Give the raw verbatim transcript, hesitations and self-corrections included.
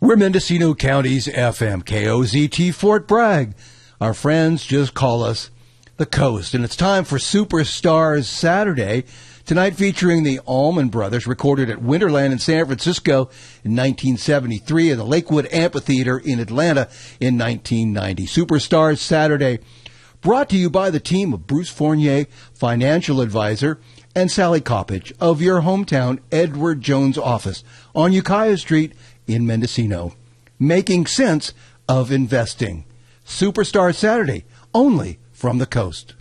We're Mendocino County's F M K O Z T Fort Bragg. Our friends just call us the Coast. And it's time for Superstars Saturday. Tonight featuring the Allman Brothers, recorded at Winterland in San Francisco in nineteen seventy-three and the Lakewood Amphitheater in Atlanta in nineteen ninety. Superstars Saturday, brought to you by the team of Bruce Fournier, financial advisor, and Sally Coppage of your hometown Edward Jones office on Ukiah Street in Mendocino. Making sense of investing. Superstar Saturday, only from the Coast.